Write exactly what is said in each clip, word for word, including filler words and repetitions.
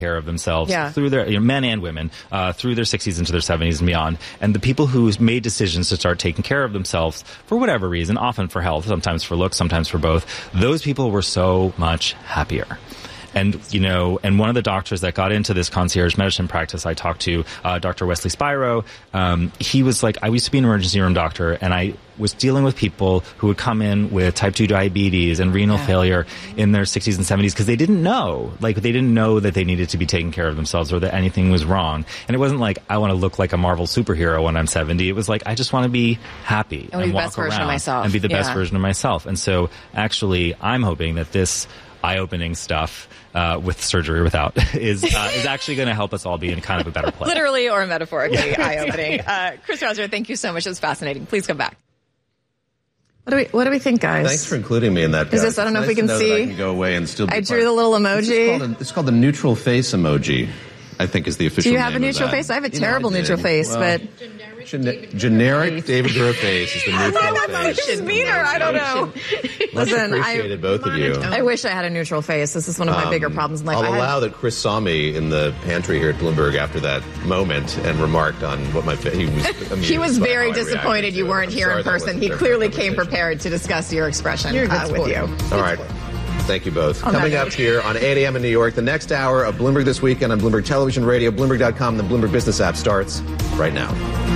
care of themselves yeah. through their, you know, men and women, uh, through their sixties into their seventies and beyond. And the people who made decisions to start taking care of themselves for whatever reason, often for health, sometimes for looks, sometimes for both, those people were so much happier. And, you know, and one of the doctors that got into this concierge medicine practice I talked to, uh, Doctor Wesley Spiro, um, he was like, I used to be an emergency room doctor, and I was dealing with people who would come in with type two diabetes and renal yeah. failure in their sixties and seventies because they didn't know. Like, they didn't know that they needed to be taking care of themselves or that anything was wrong. And it wasn't like, I want to look like a Marvel superhero when I'm seventy. It was like, I just want to be happy and, and walk walk the best version around of myself. and be the yeah. best version of myself. And so, actually, I'm hoping that this eye-opening stuff uh, with surgery or without is uh, is actually going to help us all be in kind of a better place. Literally or metaphorically eye-opening. Uh, Chris Rauser, thank you so much. It was fascinating. Please come back. What do we What do we think, guys? Thanks for including me in that. Is this? I don't know nice if we can to know see. That I can go away and still. Be I drew part. the little emoji. It's called, a, it's called the neutral face emoji. I think is the official. Do you have name a neutral of that. face? I have a You terrible know, neutral face, well, but. Gen- generic David Gura face is the neutral I face. She's meaner. I don't know. Much Listen, appreciated, I, both of you. I wish I had a neutral face. This is one of my Um, bigger problems in life. I'll I had, allow that Chris saw me in the pantry here at Bloomberg after that moment and remarked on what my fa- he was. He was by very how I disappointed reacted you to it. weren't I'm here sorry in that person. wasn't He there for clearly the came conversation. prepared to discuss your expression You're a good uh, with sport. you. All right. Thank you both. On Coming that up note. here on eight a.m. in New York, the next hour of Bloomberg This Weekend on Bloomberg Television, Radio, Bloomberg dot com, and the Bloomberg Business app starts right now.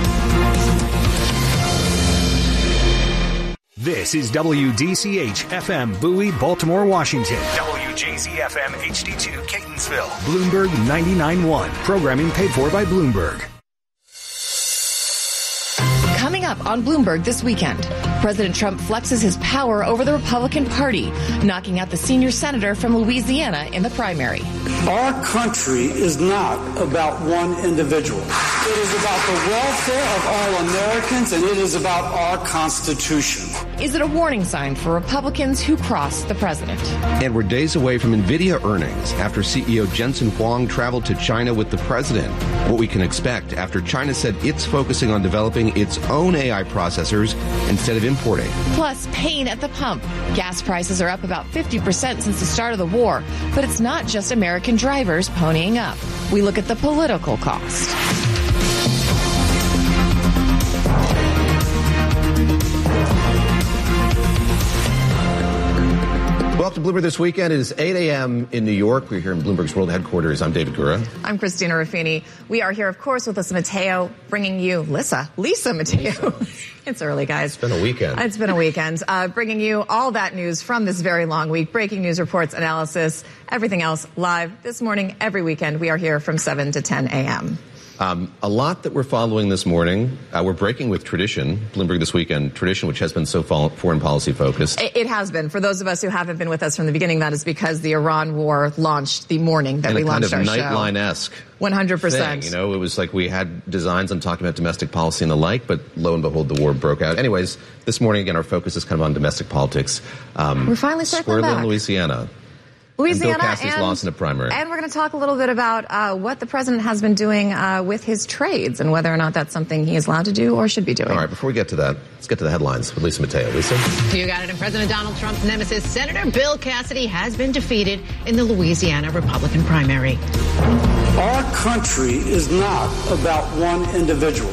This is W D C H F M Bowie, Baltimore, Washington. W J Z F M H D two Catonsville. Bloomberg ninety-nine point one. Programming paid for by Bloomberg. Coming up on Bloomberg this weekend, President Trump flexes his power over the Republican Party, knocking out the senior senator from Louisiana in the primary. Our country is not about one individual. It is about the welfare of all Americans, and it is about our Constitution. Is it a warning sign for Republicans who cross the president? And we're days away from NVIDIA earnings after C E O Jensen Huang traveled to China with the president. What we can expect after China said it's focusing on developing its own A I processors instead of importing. Plus, pain at the pump. Gas prices are up about fifty percent since the start of the war, but it's not just American drivers ponying up. We look at the political cost. Welcome to Bloomberg This Weekend. It is eight a.m. in New York. We're here in Bloomberg's World Headquarters. I'm David Gura. I'm Christina Ruffini. We are here, of course, with Lisa Mateo, bringing you Lisa, Lisa Mateo. It's early, guys. It's been a weekend. It's been a weekend. Uh, bringing you all that news from this very long week, breaking news reports, analysis, everything else live this morning, every weekend. We are here from seven to ten a.m. Um, a lot that we're following this morning. Uh, we're breaking with tradition, Bloomberg This Weekend, tradition which has been so fo- foreign policy focused. It, it has been. For those of us who haven't been with us from the beginning, that is because the Iran war launched the morning that and we a kind launched of our show. Nightline-esque one hundred percent. thing. You know, it was like we had designs on talking about domestic policy and the like, but lo and behold, the war broke out. Anyways, this morning, again, our focus is kind of on domestic politics. Um, We're finally circling squarely back. in Louisiana. Louisiana, and Bill Cassidy's and, lost in a primary. And we're going to talk a little bit about uh, what the president has been doing uh, with his trades and whether or not that's something he is allowed to do or should be doing. All right, before we get to that, let's get to the headlines with Lisa Mateo. Lisa? You got it. And President Donald Trump's nemesis, Senator Bill Cassidy, has been defeated in the Louisiana Republican primary. Our country is not about one individual.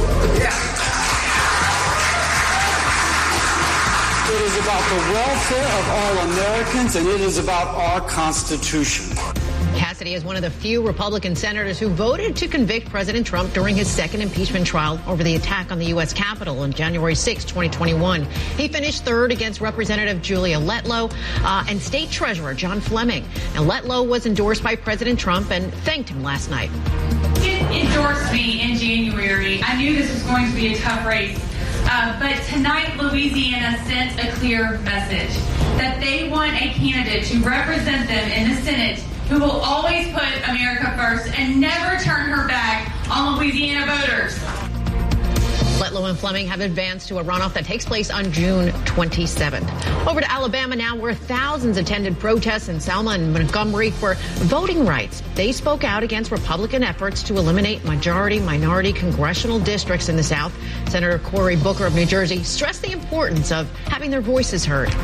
It is about the welfare of all Americans, and it is about our Constitution. Cassidy is one of the few Republican senators who voted to convict President Trump during his second impeachment trial over the attack on the U S Capitol on January sixth, twenty twenty-one. He finished third against Representative Julia Letlow uh, and State Treasurer John Fleming. And Letlow was endorsed by President Trump and thanked him last night. He endorsed me in January. I knew this was going to be a tough race. Uh, but tonight, Louisiana sent a clear message that they want a candidate to represent them in the Senate who will always put America first and never turn her back on Louisiana voters. Letlow and Fleming have advanced to a runoff that takes place on June twenty-seventh. Over to Alabama now, where thousands attended protests in Selma and Montgomery for voting rights. They spoke out against Republican efforts to eliminate majority-minority congressional districts in the South. Senator Cory Booker of New Jersey stressed the importance of having their voices heard.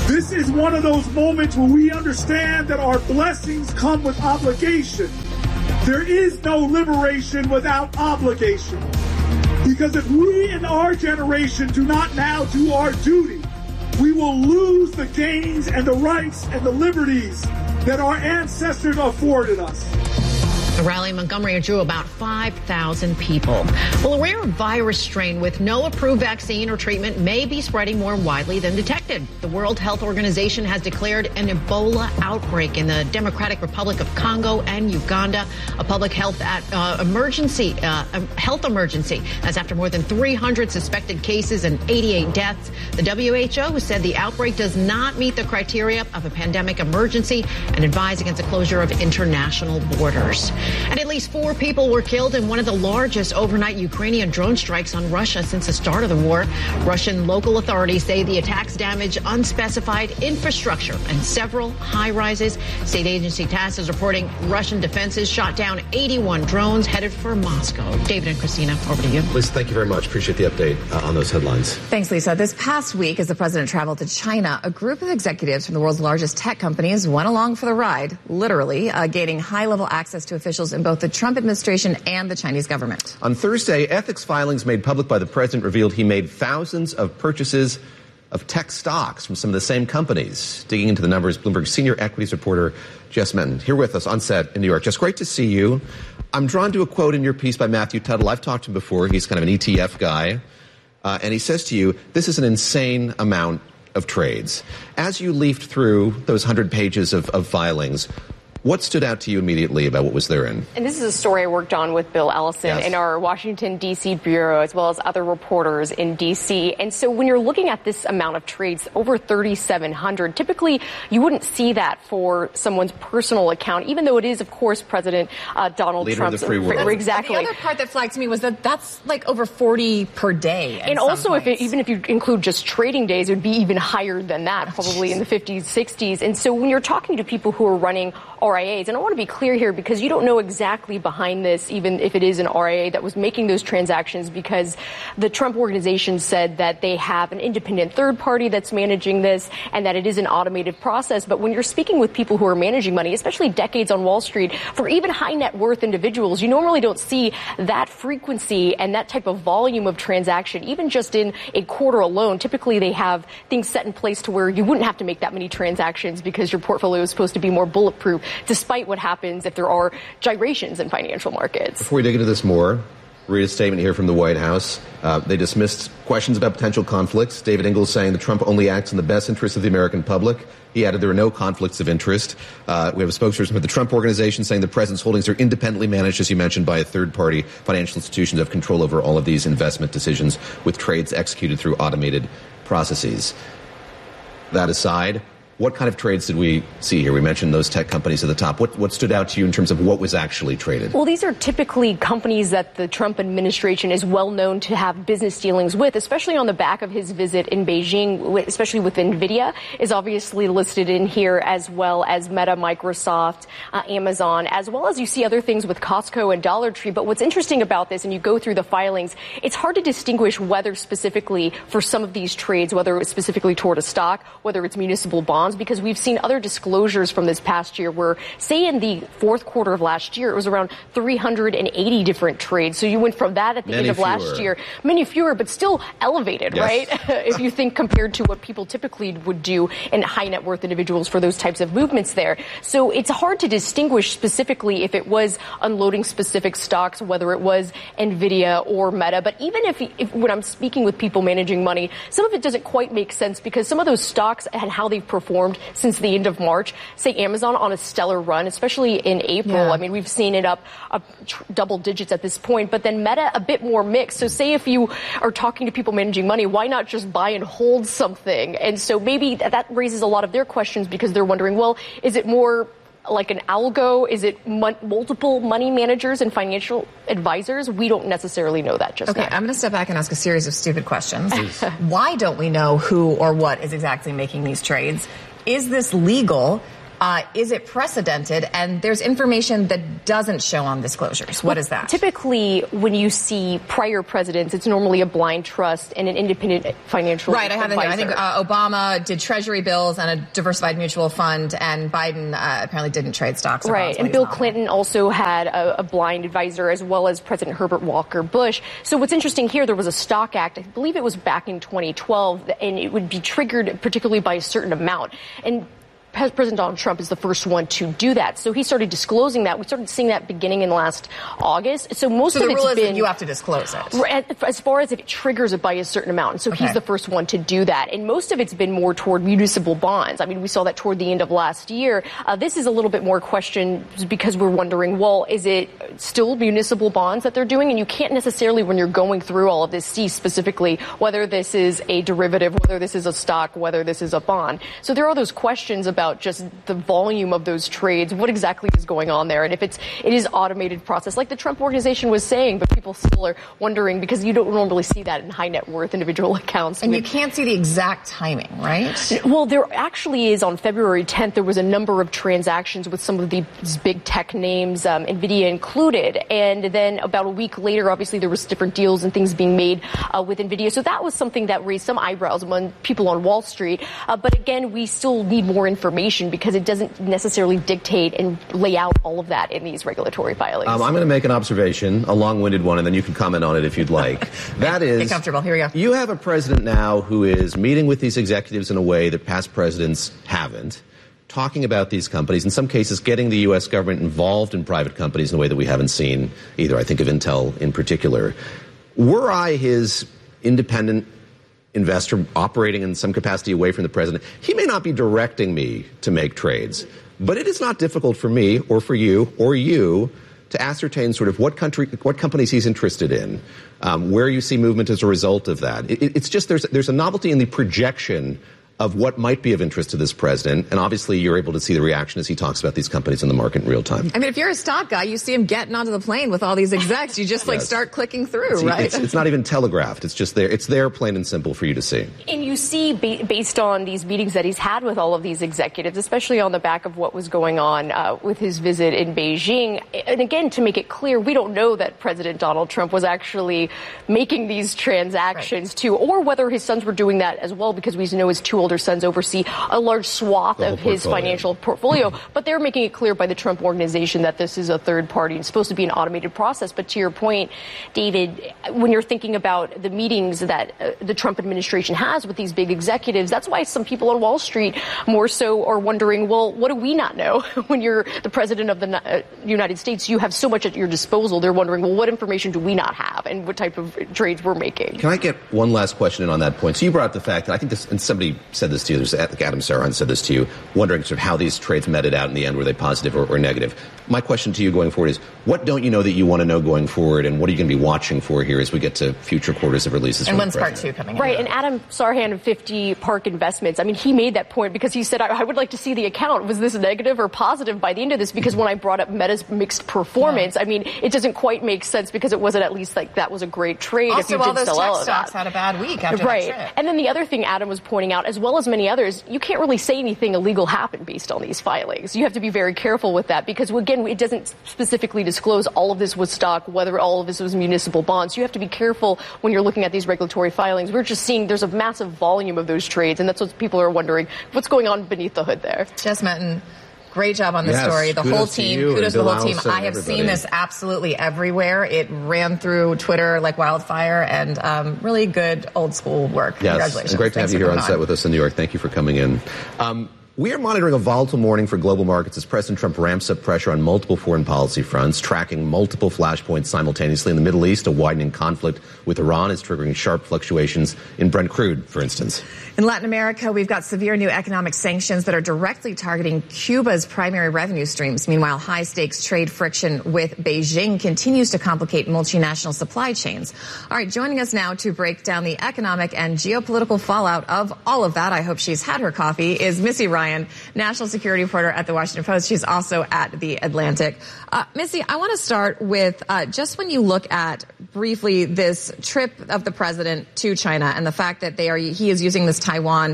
This is one of those moments where we understand that our blessings come with obligation. There is no liberation without obligation. Because if we in our generation do not now do our duty, we will lose the gains and the rights and the liberties that our ancestors afforded us. The rally in Montgomery drew about five thousand people. Well, a rare virus strain with no approved vaccine or treatment may be spreading more widely than detected. The World Health Organization has declared an Ebola outbreak in the Democratic Republic of Congo and Uganda, a public health at, uh, emergency, uh, health emergency. That's after more than three hundred suspected cases and eighty-eight deaths. The W H O said the outbreak does not meet the criteria of a pandemic emergency and advised against the closure of international borders. And at least four people were killed in one of the largest overnight Ukrainian drone strikes on Russia since the start of the war. Russian local authorities say the attacks damaged unspecified infrastructure and several high-rises. State agency TASS is reporting Russian defenses shot down eighty-one drones headed for Moscow. David and Christina, over to you. Liz, thank you very much. Appreciate the update uh, on those headlines. Thanks, Lisa. This past week, as the president traveled to China, a group of executives from the world's largest tech companies went along for the ride, literally, uh, gaining high-level access to officials in both the Trump administration and the Chinese government. On Thursday, ethics filings made public by the president revealed he made thousands of purchases of tech stocks from some of the same companies. Digging into the numbers, Bloomberg senior equities reporter Jess Menton here with us on set in New York. Jess, great to see you. I'm drawn to a quote in your piece by Matthew Tuttle. I've talked to him before. He's kind of an E T F guy. Uh, and he says to you, this is an insane amount of trades. As you leafed through those one hundred pages of, of filings, what stood out to you immediately about what was therein? And this is a story I worked on with Bill Ellison yes. in our Washington, D C bureau, as well as other reporters in D C. And so when you're looking at this amount of trades, over thirty-seven hundred, typically you wouldn't see that for someone's personal account, even though it is, of course, President uh, Donald Leader Trump's. Of the free world. Exactly. And the other part that flagged to me was that that's like over forty per day. And also, if it, even if you include just trading days, it would be even higher than that, probably in the fifties, sixties. And so when you're talking to people who are running R I As, and I want to be clear here because you don't know exactly behind this, even if it is an R I A that was making those transactions, because the Trump organization said that they have an independent third party that's managing this and that it is an automated process. But when you're speaking with people who are managing money, especially decades on Wall Street, for even high net worth individuals, you normally don't see that frequency and that type of volume of transaction, even just in a quarter alone. Typically, they have things set in place to where you wouldn't have to make that many transactions because your portfolio is supposed to be more bulletproof, despite what happens if there are gyrations in financial markets. Before we dig into this more, read a statement here from the White House. Uh, they dismissed questions about potential conflicts. David Ingalls saying that Trump only acts in the best interest of the American public. He added there are no conflicts of interest. Uh, we have a spokesperson for the Trump Organization saying the president's holdings are independently managed, as you mentioned, by a third-party financial institutions that have control over all of these investment decisions with trades executed through automated processes. That aside, what kind of trades did we see here? We mentioned those tech companies at the top. What, what stood out to you in terms of what was actually traded? Well, these are typically companies that the Trump administration is well known to have business dealings with, especially on the back of his visit in Beijing, especially with NVIDIA, is obviously listed in here, as well as Meta, Microsoft, uh, Amazon, as well as you see other things with Costco and Dollar Tree. But what's interesting about this, and you go through the filings, it's hard to distinguish whether specifically for some of these trades, whether it's specifically toward a stock, whether it's municipal bonds, because we've seen other disclosures from this past year where, say, in the fourth quarter of last year, it was around three hundred eighty different trades. So you went from that at the many end of fewer. last year, many fewer, but still elevated, yes. right? If you think compared to what people typically would do in high net worth individuals for those types of movements there. So it's hard to distinguish specifically if it was unloading specific stocks, whether it was NVIDIA or Meta. But even if, if when I'm speaking with people managing money, some of it doesn't quite make sense because some of those stocks and how they've performed since the end of March, say Amazon on a stellar run, especially in April. Yeah. I mean, we've seen it up, up tr- double digits at this point, but then Meta a bit more mixed. So say if you are talking to people managing money, why not just buy and hold something? And so maybe th- that raises a lot of their questions because they're wondering, well, is it more like an algo? Is it m- multiple money managers and financial advisors? We don't necessarily know that just okay, now. I'm going to step back and ask a series of stupid questions. Why don't we know who or what is exactly making these trades? Is this legal? Uh, is it precedented? And there's information that doesn't show on disclosures. What well, is that? Typically, when you see prior presidents, it's normally a blind trust and an independent financial Right, I have it here. I think uh, Obama did Treasury bills and a diversified mutual fund, and Biden uh, apparently didn't trade stocks. Right, and Bill Clinton also had a, a blind advisor, as well as President Herbert Walker Bush. So what's interesting here, there was a Stock Act, I believe it was back in twenty twelve, and it would be triggered particularly by a certain amount. And President Donald Trump is the first one to do that. So he started disclosing that. We started seeing that beginning in last August. So most so of the it's rule been... is you have to disclose it. As far as if it triggers it by a certain amount. And so okay. he's the first one to do that. And most of it's been more toward municipal bonds. I mean, we saw that toward the end of last year. Uh, this is a little bit more question because we're wondering, well, is it still municipal bonds that they're doing? And you can't necessarily, when you're going through all of this, see specifically whether this is a derivative, whether this is a stock, whether this is a bond. So there are those questions about just the volume of those trades, what exactly is going on there, and if it's it is automated process, like the Trump Organization was saying, but people still are wondering because you don't normally see that in high net worth individual accounts. And I mean, you can't see the exact timing, right? Well, there actually is. On February tenth, there was a number of transactions with some of these big tech names, um, NVIDIA included, and then about a week later, obviously there was different deals and things being made uh, with NVIDIA. So that was something that raised some eyebrows among people on Wall Street. Uh, but again, we still need more information because it doesn't doesn't necessarily dictate and lay out all of that in these regulatory filings. Um, I'm going to make an observation, a long-winded one, and then you can comment on it if you'd like. That is, get comfortable. Here we go. You have a president now who is meeting with these executives in a way that past presidents haven't, talking about these companies, in some cases getting the U S government involved in private companies in a way that we haven't seen either. I think of Intel in particular. Were I his independent investor operating in some capacity away from the president, he may not be directing me to make trades, but it is not difficult for me or for you or you to ascertain sort of what country, what companies he's interested in, um, where you see movement as a result of that. It, it's just there's there's a novelty in the projection of what might be of interest to this president, and obviously you're able to see the reaction as he talks about these companies in the market in real time. I mean, if you're a stock guy, you see him getting onto the plane with all these execs, you just like yes. start clicking through, it's, right? It's, it's not even telegraphed. It's just there. It's there, plain and simple, for you to see. And you see, ba- based on these meetings that he's had with all of these executives, especially on the back of what was going on uh, with his visit in Beijing, and again, to make it clear, we don't know that President Donald Trump was actually making these transactions right. too, or whether his sons were doing that as well, because we know his two older sons oversee a large swath of his portfolio. financial portfolio. But they're making it clear by the Trump Organization that this is a third party. It's supposed to be an automated process. But to your point, David, when you're thinking about the meetings that uh, the Trump administration has with these big executives, that's why some people on Wall Street more so are wondering, well, what do we not know? When you're the president of the uh, United States, you have so much at your disposal. They're wondering, well, what information do we not have and what type of trades we're making? Can I get one last question in on that point? So you brought up the fact that I think this, and somebody said this to you, there's Adam Serhan said this to you, wondering sort of how these trades meted out in the end. Were they positive or, or negative? My question to you going forward is, what don't you know that you want to know going forward, and what are you going to be watching for here as we get to future quarters of releases? And when's part two coming? Right, in? and Adam Serhan of fifty Park Investments, I mean, he made that point because he said, I, I would like to see the account. Was this negative or positive by the end of this? Because when I brought up Meta's mixed performance, yeah. I mean, it doesn't quite make sense because it wasn't at least like that was a great trade. Also, if you all did those sell tech all of stocks that. had a bad week after right. that trip. And then the other thing Adam was pointing out, as well as many others, you can't really say anything illegal happened based on these filings. You have to be very careful with that because, again, it doesn't specifically disclose all of this was stock, whether all of this was municipal bonds. You have to be careful when you're looking at these regulatory filings. We're just seeing there's a massive volume of those trades, and that's what people are wondering. What's going on beneath the hood there? Jess Metten, great job on this yes, story. The whole team, kudos to the whole team. I have everybody. seen this absolutely everywhere. It ran through Twitter like wildfire, and um, really good old school work. Yes, Congratulations. and great to Thanks have you here on on set with us in New York. Thank you for coming in. Um, We are monitoring a volatile morning for global markets as President Trump ramps up pressure on multiple foreign policy fronts, tracking multiple flashpoints simultaneously. In the Middle East, a widening conflict with Iran is triggering sharp fluctuations in Brent crude, for instance. In Latin America, we've got severe new economic sanctions that are directly targeting Cuba's primary revenue streams. Meanwhile, high-stakes trade friction with Beijing continues to complicate multinational supply chains. All right, joining us now to break down the economic and geopolitical fallout of all of that, I hope she's had her coffee, is Missy Ryan, national security reporter at The Washington Post. She's also at The Atlantic. Uh, Missy, I want to start with uh, just when you look at briefly this trip of the president to China and the fact that they are he is using this Taiwan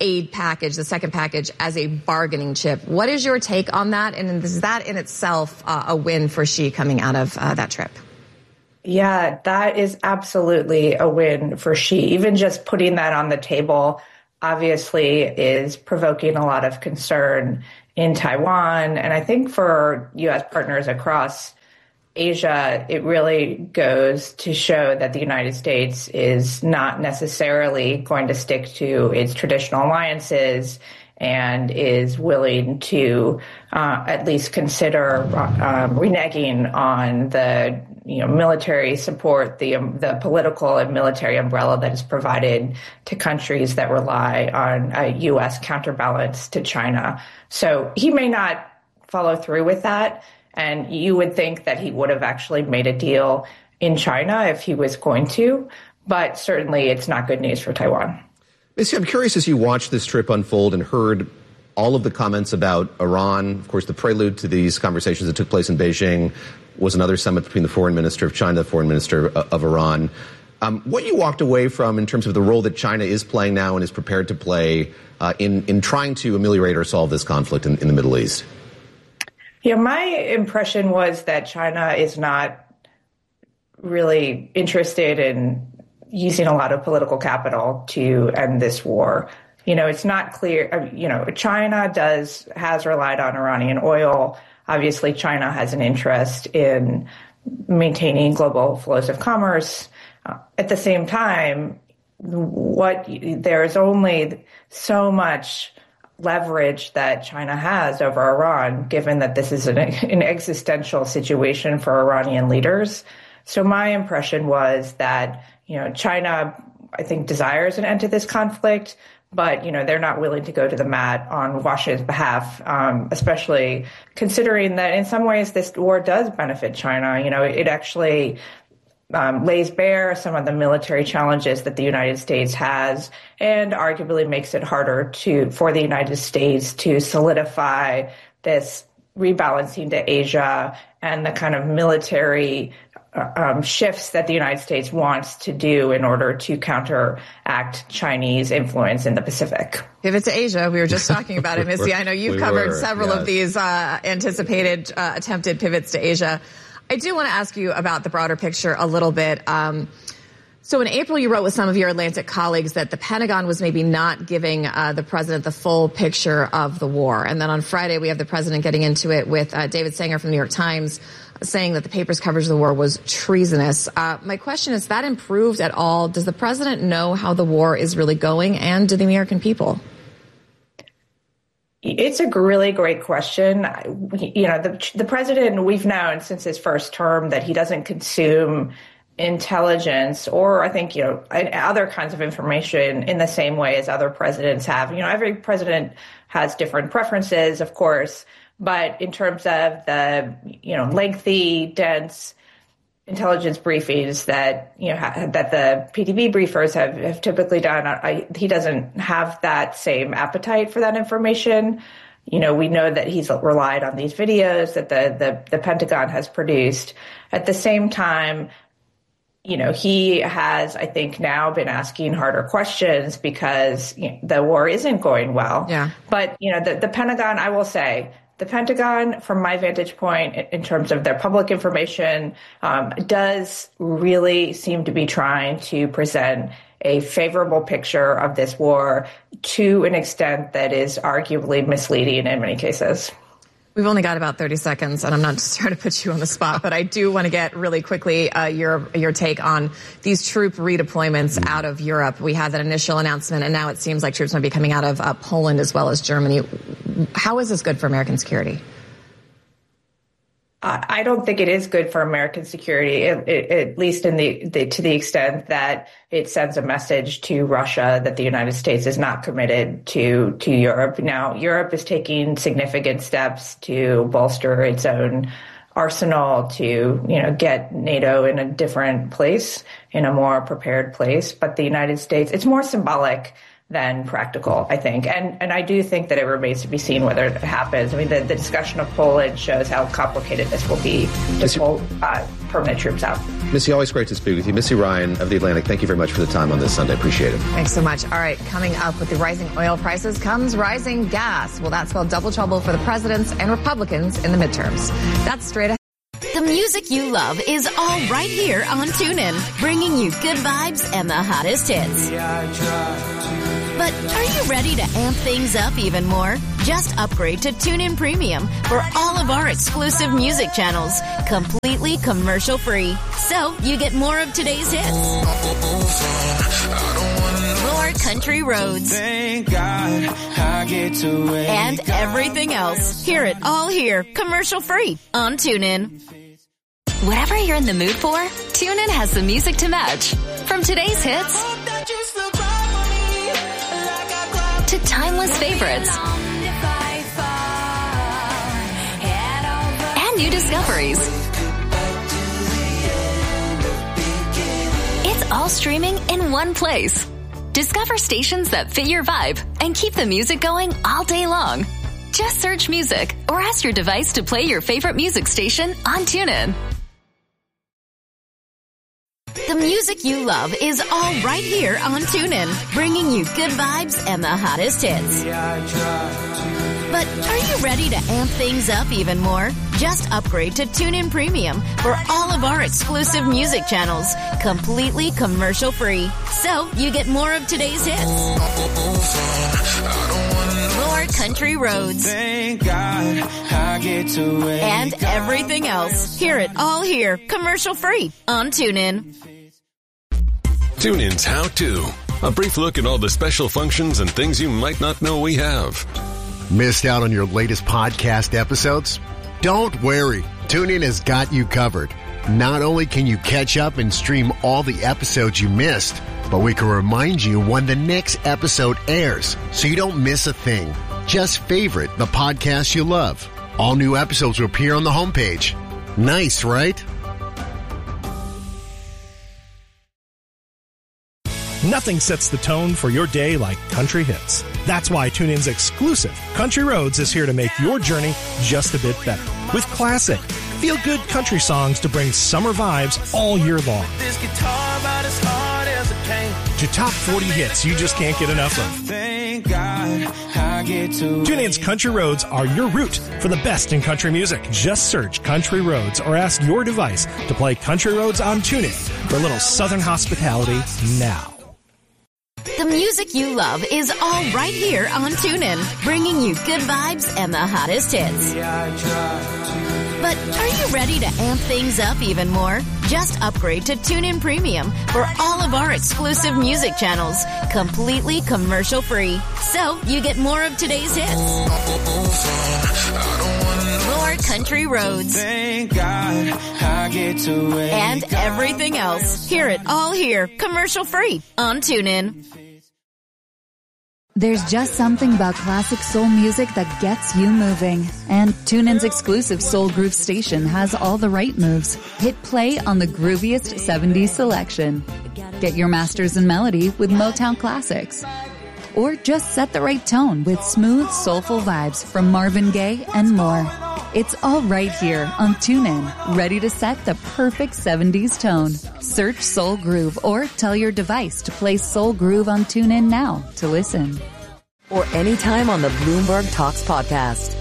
aid package, the second package, as a bargaining chip. What is your take on that? And is that in itself uh, a win for Xi coming out of uh, that trip? Yeah, that is absolutely a win for Xi. Even just putting that on the table obviously is provoking a lot of concern in Taiwan. And I think for U S partners across Asia, it really goes to show that the United States is not necessarily going to stick to its traditional alliances and is willing to uh, at least consider um, reneging on the you know military support, the um, the political and military umbrella that is provided to countries that rely on a U S counterbalance to China. So he may not follow through with that. And you would think that he would have actually made a deal in China if he was going to. But certainly it's not good news for Taiwan. Missy, I'm curious, as you watched this trip unfold and heard all of the comments about Iran, of course, the prelude to these conversations that took place in Beijing was another summit between the foreign minister of China, the foreign minister of Iran. Um, what you walked away from in terms of the role that China is playing now and is prepared to play uh, in, in trying to ameliorate or solve this conflict in, in the Middle East? Yeah, my impression was that China is not really interested in using a lot of political capital to end this war. You know, it's not clear, you know, China does, has relied on Iranian oil. Obviously, China has an interest in maintaining global flows of commerce. Uh, at the same time, what there's only so much leverage that China has over Iran, given that this is an, an existential situation for Iranian leaders. So my impression was that, you know, China, I think, desires an end to this conflict, but, you know, they're not willing to go to the mat on Washington's behalf, um, especially considering that in some ways this war does benefit China. You know, it actually Um, lays bare some of the military challenges that the United States has, and arguably makes it harder to for the United States to solidify this rebalancing to Asia and the kind of military uh, um, shifts that the United States wants to do in order to counteract Chinese influence in the Pacific. Pivot to Asia. We were just talking about it, Missy. I know you've we covered were, several yes. of these uh, anticipated uh, attempted pivots to Asia. I do want to ask you about the broader picture a little bit. Um, so in April, you wrote with some of your Atlantic colleagues that the Pentagon was maybe not giving uh, the president the full picture of the war. And then on Friday, we have the president getting into it with uh, David Sanger from the New York Times saying that the paper's coverage of the war was treasonous. Uh, my question is, that improved at all? Does the president know how the war is really going, and do the American people? It's a really great question. You know, the, the president, we've known since his first term that he doesn't consume intelligence or I think, you know, other kinds of information in the same way as other presidents have. You know, every president has different preferences, of course, but in terms of the, you know, lengthy, dense intelligence briefings that, you know, ha- that the P T V briefers have, have typically done, I, he doesn't have that same appetite for that information. You know, we know that he's relied on these videos that the, the, the Pentagon has produced. At the same time, you know, he has, I think, now been asking harder questions because you know, the war isn't going well. Yeah. But, you know, the, the Pentagon, I will say, the Pentagon, from my vantage point, in terms of their public information, um, does really seem to be trying to present a favorable picture of this war to an extent that is arguably misleading in many cases. We've only got about thirty seconds, and I'm not just trying to put you on the spot, but I do want to get really quickly uh, your your take on these troop redeployments out of Europe. We had that initial announcement, and now it seems like troops might be coming out of uh, Poland as well as Germany. How is this good for American security? I don't think it is good for American security, at, at least in the, the to the extent that it sends a message to Russia that the United States is not committed to to Europe. Now, Europe is taking significant steps to bolster its own arsenal, to you know get NATO in a different place, in a more prepared place. But the United States, it's more symbolic than practical, I think. And and I do think that it remains to be seen whether it happens. I mean, the, the discussion of Poland shows how complicated this will be to pull uh, permanent troops out. Missy, always great to speak with you. Missy Ryan of The Atlantic, thank you very much for the time on this Sunday. Appreciate it. Thanks so much. All right, coming up with the rising oil prices comes rising gas. Will that spell double trouble for the presidents and Republicans in the midterms? That's straight ahead. The music you love is all right here on TuneIn, bringing you good vibes and the hottest hits. But are you ready to amp things up even more? Just upgrade to TuneIn Premium for all of our exclusive music channels, completely commercial-free. So you get more of today's hits. More country roads. Thank God I get to wake and everything else. Hear it all here, commercial-free on TuneIn. Whatever you're in the mood for, TuneIn has the music to match. From today's hits to timeless favorites and new discoveries. It's all streaming in one place. Discover stations that fit your vibe and keep the music going all day long. Just search music or ask your device to play your favorite music station on TuneIn. The music you love is all right here on TuneIn, bringing you good vibes and the hottest hits. But are you ready to amp things up even more? Just upgrade to TuneIn Premium for all of our exclusive music channels, completely commercial-free. So you get more of today's hits. More country roads. Thank God I get to wake and everything else. Hear it all here, commercial-free on TuneIn. TuneIn's How To. A brief look at all the special functions and things you might not know we have. Missed out on your latest podcast episodes? Don't worry. TuneIn has got you covered. Not only can you catch up and stream all the episodes you missed, but we can remind you when the next episode airs so you don't miss a thing. Just favorite the podcast you love. All new episodes will appear on the homepage. Nice, right? Nothing sets the tone for your day like country hits. That's why TuneIn's exclusive Country Roads is here to make your journey just a bit better. With classic, feel-good country songs to bring summer vibes all year long. This guitar about as hard as it came. To top forty hits you just can't get enough of. Thank God I get to TuneIn's Country Roads are your route for the best in country music. Just search Country Roads or ask your device to play Country Roads on TuneIn for a little southern hospitality now. The music you love is all right here on TuneIn, bringing you good vibes and the hottest hits. But are you ready to amp things up even more? Just upgrade to TuneIn Premium for all of our exclusive music channels, completely commercial-free. So you get more of today's hits. More country roads. Thank God I get to wake and everything else. Hear it all here, commercial-free on TuneIn. There's just something about classic soul music that gets you moving. And TuneIn's exclusive Soul Groove station has all the right moves. Hit play on the grooviest seventies selection. Get your masters in melody with Motown classics. Or just set the right tone with smooth, soulful vibes from Marvin Gaye and more. It's all right here on TuneIn, ready to set the perfect seventies tone. Search Soul Groove or tell your device to play Soul Groove on TuneIn now to listen. Or anytime on the Bloomberg Talks podcast.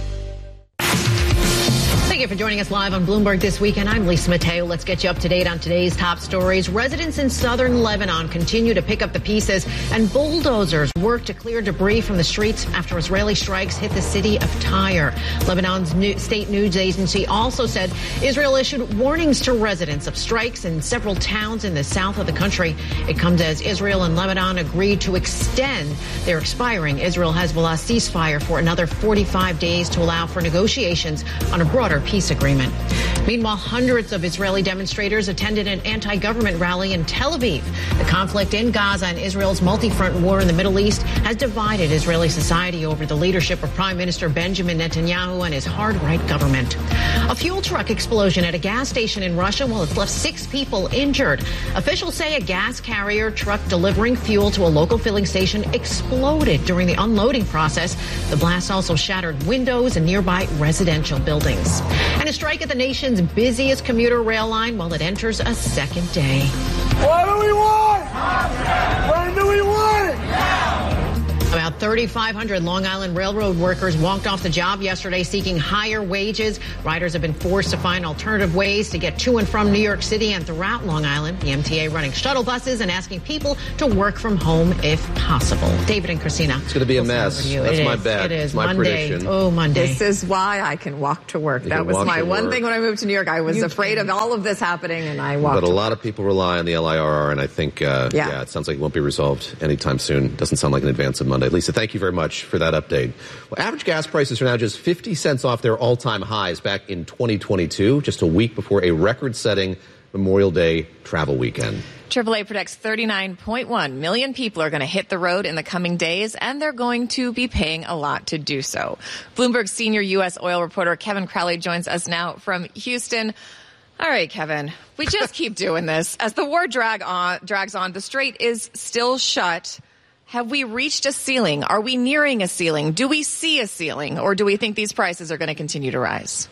Thank you for joining us live on Bloomberg This Weekend. I'm Lisa Mateo. Let's get you up to date on today's top stories. Residents in southern Lebanon continue to pick up the pieces, and bulldozers work to clear debris from the streets after Israeli strikes hit the city of Tyre. Lebanon's new state news agency also said Israel issued warnings to residents of strikes in several towns in the south of the country. It comes as Israel and Lebanon agreed to extend their expiring Israel-Hezbollah ceasefire for another forty-five days to allow for negotiations on a broader peace peace agreement. Meanwhile, hundreds of Israeli demonstrators attended an anti-government rally in Tel Aviv. The conflict in Gaza and Israel's multi-front war in the Middle East has divided Israeli society over the leadership of Prime Minister Benjamin Netanyahu and his hard-right government. A fuel truck explosion at a gas station in Russia, well, it's left six people injured. Officials say a gas carrier truck delivering fuel to a local filling station exploded during the unloading process. The blast also shattered windows in nearby residential buildings. And a strike at the nation's busiest commuter rail line while it enters a second day. What do we want? When do we want it? Now! About thirty-five hundred Long Island Railroad workers walked off the job yesterday seeking higher wages. Riders have been forced to find alternative ways to get to and from New York City and throughout Long Island. The M T A running shuttle buses and asking people to work from home if possible. David and Christina. It's going to be a mess. it That's my is. bet. It is. My Monday. prediction. Oh, Monday. This is why I can walk to work. You that was my one work. thing when I moved to New York. I was You afraid can. of all of this happening, and I walked But a to lot work. of people rely on the L I R R, and I think, uh, Yeah. yeah. it sounds like it won't be resolved anytime soon. Doesn't sound like an advance of Monday. Lisa, thank you very much for that update. Well, average gas prices are now just fifty cents off their all-time highs back in twenty twenty-two, just a week before a record-setting Memorial Day travel weekend. triple A predicts thirty-nine point one million people are going to hit the road in the coming days, and they're going to be paying a lot to do so. Bloomberg senior U S oil reporter Kevin Crowley joins us now from Houston. All right, Kevin, we just keep doing this. As the war drag on, drags on, the strait is still shut. Have we reached a ceiling? Are we nearing a ceiling? Do we see a ceiling, or do we think these prices are going to continue to rise?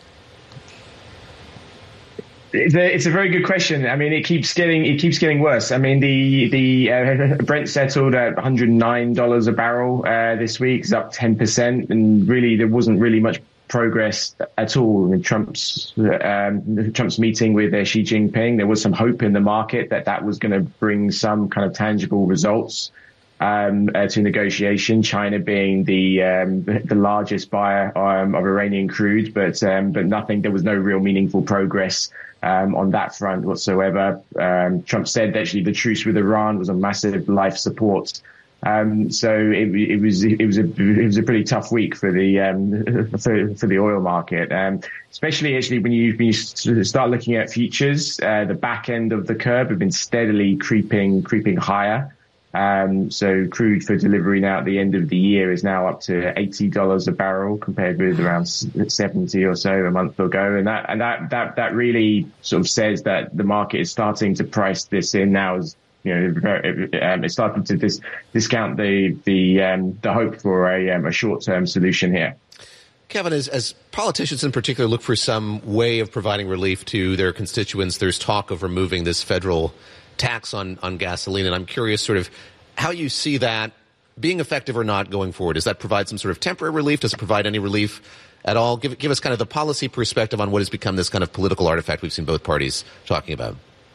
It's a, it's a very good question. I mean, it keeps getting it keeps getting worse. I mean, the the uh, Brent settled at one hundred nine dollars a barrel uh, this week. It's up ten percent, and really there wasn't really much progress at all in Trump's um, Trump's meeting with uh, Xi Jinping. There was some hope in the market that that was going to bring some kind of tangible results um, uh, to negotiation. China being the um, the largest buyer um, of Iranian crude, but um, but nothing. There was no real meaningful progress um, on that front whatsoever. Um, Trump said that actually the truce with Iran was a massive life support. Um, so it, it was it was a it was a pretty tough week for the um, for, for the oil market, um, especially actually when you, when you start looking at futures. Uh, the back end of the curve have been steadily creeping creeping higher. Um, so crude for delivery now at the end of the year is now up to eighty dollars a barrel compared with around seventy or so a month ago. And that, and that, that, that really sort of says that the market is starting to price this in now as, you know, um, it's starting to dis- discount the, the, um, the hope for a, um, a short-term solution here. Kevin, as, as politicians in particular look for some way of providing relief to their constituents, there's talk of removing this federal tax on, on gasoline, and I'm curious sort of how you see that being effective or not going forward. Does that provide some sort of temporary relief? Does it provide any relief at all? Give, give us kind of the policy perspective on what has become this kind of political artifact we've seen both parties talking about.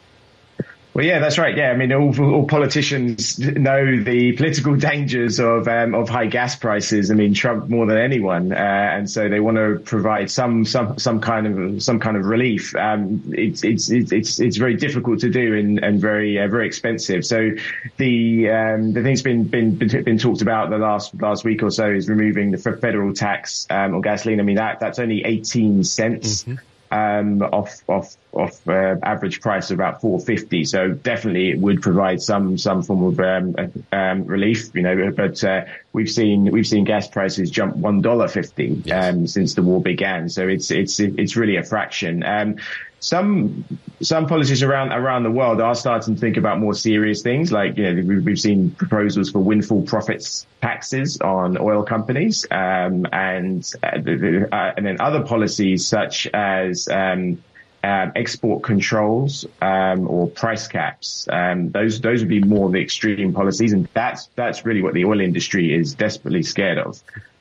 Well, yeah, that's right. Yeah, I mean, all, all politicians know the political dangers of um, of high gas prices. I mean, Trump more than anyone, uh, and so they want to provide some some some kind of some kind of relief. Um, it's it's it's it's very difficult to do and and very uh, very expensive. So the um, the thing's been been been talked about the last last week or so is removing the federal tax um, on gasoline. I mean, that that's only eighteen cents. Mm-hmm. Um, off off off uh, average price of about four fifty. So definitely it would provide some some form of um, um, relief, you know. But uh, we've seen we've seen gas prices jump one dollar fifty um, since the war began. So it's it's it's really a fraction. Um, Some some politicians around around the world are starting to think about more serious things, like, you know, we've, we've seen proposals for windfall profits taxes on oil companies, um, and uh, the, uh, and then other policies such as um, um, export controls um, or price caps. Um, those those would be more of the extreme policies, and that's that's really what the oil industry is desperately scared of.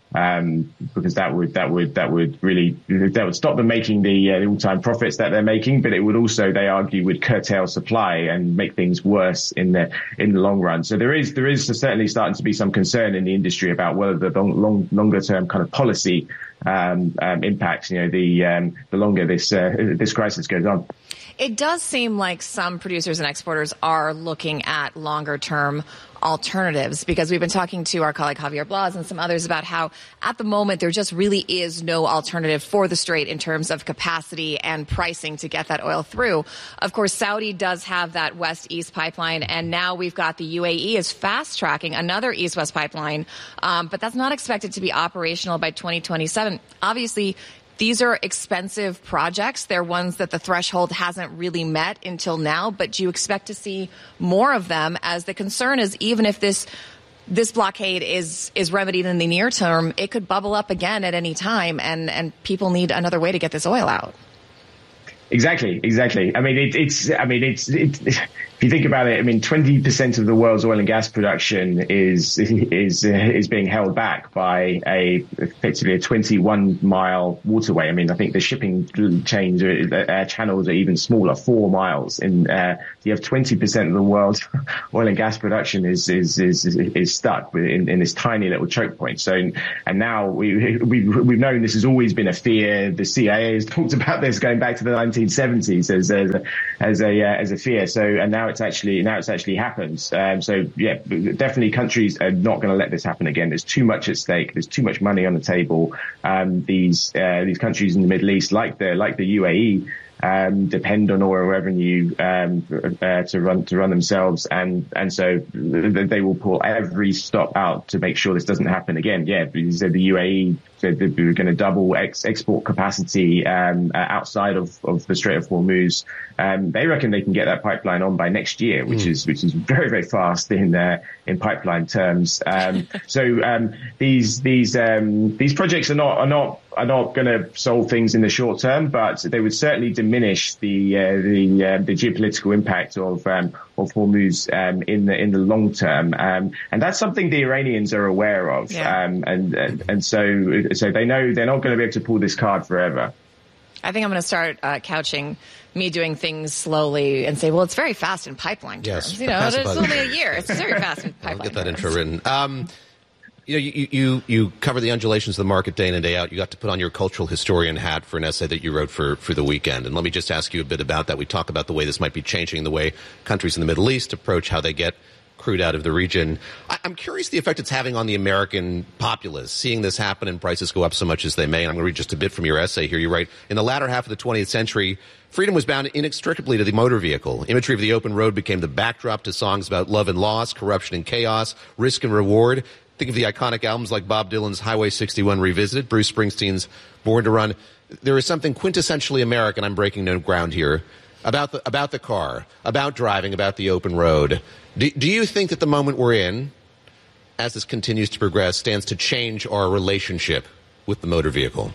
Um, because that would, that would, that would really, that would stop them making the, uh, the all-time profits that they're making, but it would also, they argue, would curtail supply and make things worse in the, in the long run. So there is, there is certainly starting to be some concern in the industry about whether the long, long longer term kind of policy, um, um, impacts, you know, the, um, the longer this, uh, this crisis goes on. It does seem like some producers and exporters are looking at longer term alternatives, because we've been talking to our colleague Javier Blas and some others about how at the moment there just really is no alternative for the Strait in terms of capacity and pricing to get that oil through. Of course, Saudi does have that West-East pipeline, and now we've got the U A E is fast-tracking another East-West pipeline, um, but that's not expected to be operational by twenty twenty-seven. Obviously, these are expensive projects. They're ones that the threshold hasn't really met until now, but do you expect to see more of them? As the concern is, even if this this blockade is is remedied in the near term, it could bubble up again at any time, and, and people need another way to get this oil out. Exactly, exactly. I mean, it, it's, I mean, it's, it, if you think about it, I mean, twenty percent of the world's oil and gas production is, is, is being held back by a, effectively a twenty-one mile waterway. I mean, I think the shipping chains, uh, channels are even smaller, four miles. And, uh, you have twenty percent of the world's oil and gas production is, is, is, is stuck in, in this tiny little choke point. So, and now we, we've, we've known this has always been a fear. The C I A has talked about this going back to the nineteen seventies as, as a, as a, uh, as a fear. So, and now it's actually, now it's actually happened. Um, so yeah, definitely countries are not going to let this happen again. There's too much at stake. There's too much money on the table. Um, these, uh, these countries in the Middle East, like the, like the U A E, Um, depend on oil revenue um, uh, to run to run themselves, and and so they will pull every stop out to make sure this doesn't happen again. Yeah, you said the U A E said that we were going to double ex- export capacity um, uh, outside of, of the Strait of Hormuz. Um, they reckon they can get that pipeline on by next year, which mm. is which is very very fast in uh, in pipeline terms. Um, so um, these these um, these projects are not are not. are not going to solve things in the short term, but they would certainly diminish the uh, the uh, the geopolitical impact of um, of Hormuz um, in the in the long term, um, and that's something the Iranians are aware of, yeah. um, and, and and so so they know they're not going to be able to pull this card forever. I think I'm going to start uh, couching me doing things slowly and say, well, it's very fast in pipeline terms. Yes, you know, it's only a year. It's very fast in pipeline I'll get that terms. intro written. Um, You know, you, you, you cover the undulations of the market day in and day out. You got to put on your cultural historian hat for an essay that you wrote for, for the weekend. And let me just ask you a bit about that. We talk about the way this might be changing the way countries in the Middle East approach how they get crude out of the region. I, I'm curious the effect it's having on the American populace, seeing this happen and prices go up so much as they may. And I'm going to read just a bit from your essay here. You write, in the latter half of the twentieth century, freedom was bound inextricably to the motor vehicle. Imagery of the open road became the backdrop to songs about love and loss, corruption and chaos, risk and reward. Think of the iconic albums like Bob Dylan's Highway sixty-one Revisited, Bruce Springsteen's Born to Run. There is something quintessentially American, I'm breaking no ground here, about the, about the car, about driving, about the open road. Do, do you think that the moment we're in, as this continues to progress, stands to change our relationship with the motor vehicle?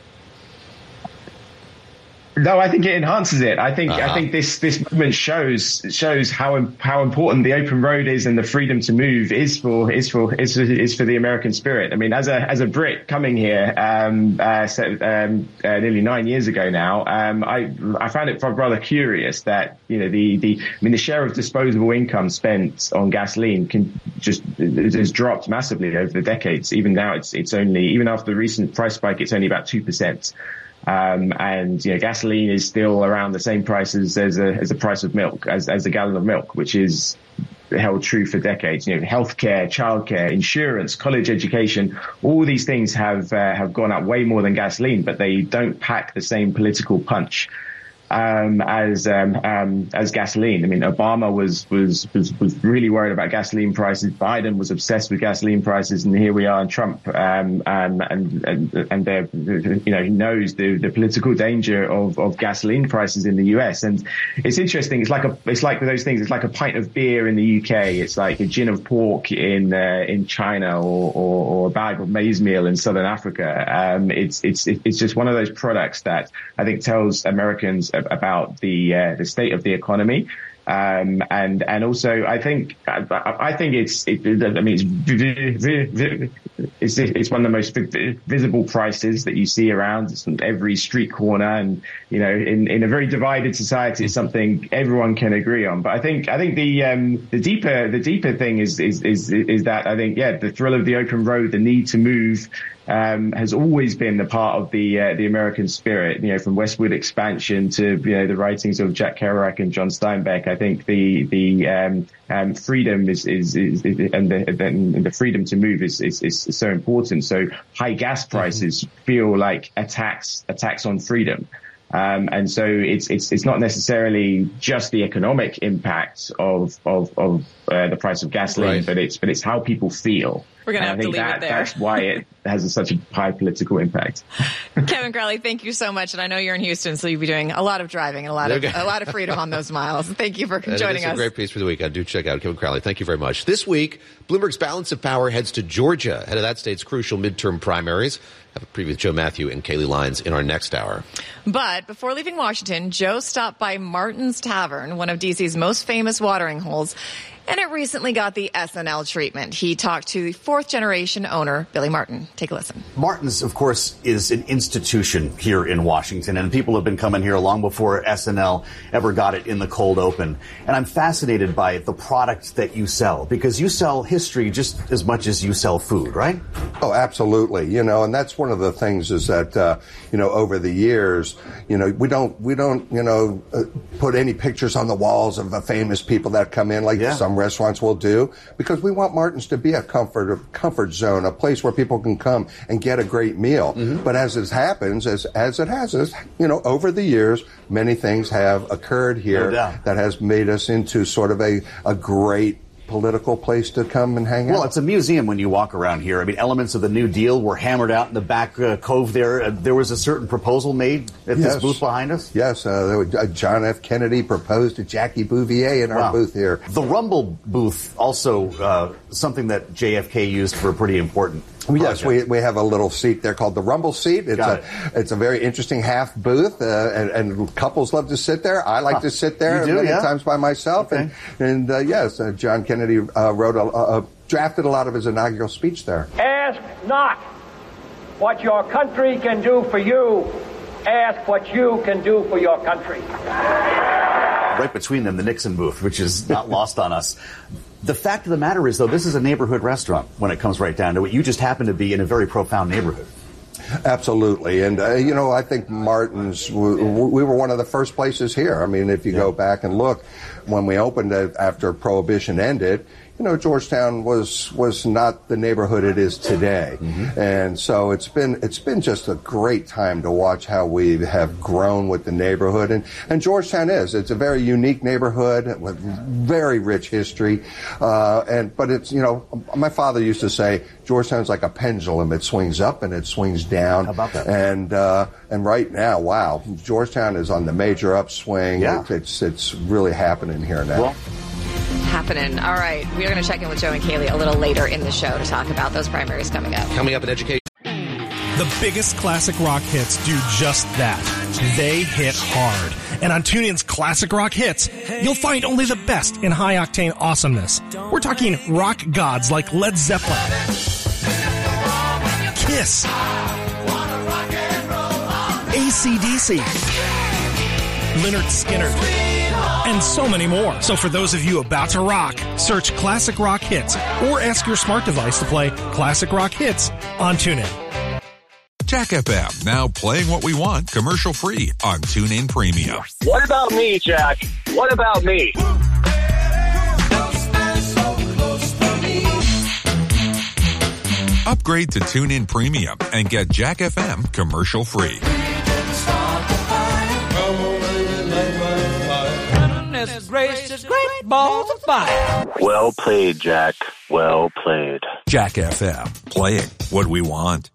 No, I think it enhances it. I think uh-huh. I think this this movement shows shows how how important the open road is and the freedom to move is for is for is is for the American spirit. I mean, as a as a Brit coming here, um, uh, so, um, uh, nearly nine years ago now, um, I I found it rather curious that you know the the I mean the share of disposable income spent on gasoline can just it has dropped massively over the decades. Even now, it's it's only even after the recent price spike, it's only about two percent. Um, and, you know, gasoline is still around the same prices as a, as the price of milk, as, as a gallon of milk, which is held true for decades. You know, healthcare, childcare, insurance, college education, all these things have, uh, have gone up way more than gasoline, but they don't pack the same political punch. Um, as, um, um, as gasoline. I mean, Obama was, was, was, was really worried about gasoline prices. Biden was obsessed with gasoline prices. And here we are in Trump, um, um, and, and, and they're, you know, he knows the, the political danger of, of gasoline prices in the U S. And it's interesting. It's like a, it's like those things. It's like a pint of beer in the U K. It's like a gin of pork in, uh, in China or, or, or a bag of maize meal in Southern Africa. Um, it's, it's, it's just one of those products that I think tells Americans about the uh, the state of the economy, um, and and also I think I, I think it's it, I mean it's, it's it's one of the most visible prices that you see around. It's on every street corner, and you know in, in a very divided society, it's something everyone can agree on. But I think I think the um, the deeper the deeper thing is is is is that I think yeah the thrill of the open road, the need to move. um, has always been the part of the uh, the American spirit. You know, from Westward Expansion to you know the writings of Jack Kerouac and John Steinbeck. I think the the um, um, freedom is is, is, is and the and the freedom to move is, is is so important. So high gas prices mm-hmm. feel like attacks attacks on freedom. Um, and so it's, it's, it's not necessarily just the economic impact of, of, of, uh, the price of gasoline, right. but it's, but it's how people feel. We're going to have to leave that, it there. That's why it has a, such a high political impact. Kevin Crowley, thank you so much. And I know you're in Houston, so you'll be doing a lot of driving and a lot of, a lot of freedom on those miles. Thank you for joining us. It's a great piece for the week. I do check out Kevin Crowley. Thank you very much. This week, Bloomberg's Balance of Power heads to Georgia, ahead of that state's crucial midterm primaries. Have a preview with Joe Matthew and Kaylee Lyons in our next hour. But before leaving Washington, Joe stopped by Martin's Tavern, one of D C's most famous watering holes, and it recently got the S N L treatment. He talked to the fourth-generation owner, Billy Martin. Take a listen. Martin's, of course, is an institution here in Washington, and people have been coming here long before S N L ever got it in the cold open. And I'm fascinated by the product that you sell, because you sell history just as much as you sell food, right? Oh, absolutely. You know, and that's one of the things is that, uh, you know, over the years, you know, we don't, we don't, you know, uh, put any pictures on the walls of the famous people that come in like yeah. some restaurants will do, because we want Martin's to be a comfort comfort zone, a place where people can come and get a great meal. Mm-hmm. But as it happens, as as it has, as, you know, over the years, many things have occurred here no that has made us into sort of a, a great political place to come and hang out. Well, it's a museum when you walk around here. I mean, elements of the New Deal were hammered out in the back uh, cove there. Uh, there was a certain proposal made at yes. this booth behind us? Yes. Uh, there was, uh, John F. Kennedy proposed to Jackie Bouvier in our wow. booth here. The Rumble booth, also uh, something that J F K used for a pretty important project. Yes, we we have a little seat there called the Rumble seat. It's Got a it. it's a very interesting half booth, uh, and, and couples love to sit there. I like huh. to sit there you do, many yeah? times by myself. Okay. And and uh, yes, uh, John Kennedy uh, wrote a, a drafted a lot of his inaugural speech there. Ask not what your country can do for you. Ask what you can do for your country. Right between them, the Nixon booth, which is not lost on us. The fact of the matter is, though, this is a neighborhood restaurant when it comes right down to it. You just happen to be in a very profound neighborhood. Absolutely. And, uh, you know, I think Martin's, we, we were one of the first places here. I mean, if you yeah. go back and look, when we opened it after Prohibition ended, you know, Georgetown was was not the neighborhood it is today. Mm-hmm. And so it's been it's been just a great time to watch how we have grown with the neighborhood. And, and Georgetown is. It's a very unique neighborhood with very rich history. Uh, and but it's, you know, my father used to say Georgetown's like a pendulum. It swings up and it swings down. How about that? And uh, and right now, wow, Georgetown is on the major upswing. Yeah. It's, it's, it's really happening here now. Well, happening. All right. We're going to check in with Joe and Kaylee a little later in the show to talk about those primaries coming up. Coming up in education. The biggest classic rock hits do just that. They hit hard. And on TuneIn's Classic Rock Hits, you'll find only the best in high-octane awesomeness. We're talking rock gods like Led Zeppelin, Kiss, A C D C, Lynyrd Skynyrd, and so many more. So for those of you about to rock, search Classic Rock Hits or ask your smart device to play Classic Rock Hits on TuneIn. Jack F M, now playing what we want commercial free on TuneIn Premium. What about me, Jack? What about me? Upgrade to TuneIn Premium and get Jack F M commercial free. Gracious, great balls of fire. Well played, Jack. Well played. Jack F M, playing what we want.